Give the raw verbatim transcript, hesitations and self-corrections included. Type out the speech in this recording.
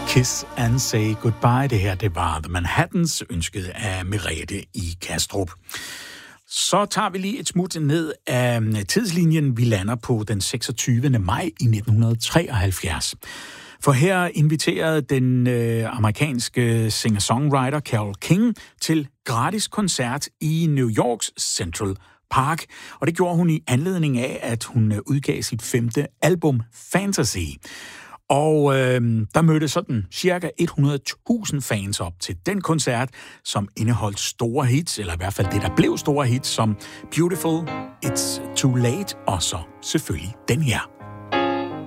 Kiss and Say Goodbye. Det her, det var The Manhattans, ønsket af Merete i Kastrup. Så tager vi lige et smut ned af tidslinjen. Vi lander på den seksogtyvende maj i nitten treoghalvfjerds. For her inviterede den øh, amerikanske singer-songwriter Carole King til gratis koncert i New Yorks Central Park. Og det gjorde hun i anledning af, at hun udgav sit femte album, Fantasy. Og øh, der mødte sådan cirka hundrede tusind fans op til den koncert, som indeholdt store hits, eller i hvert fald det, der blev store hits, som Beautiful, It's Too Late, og så selvfølgelig den her.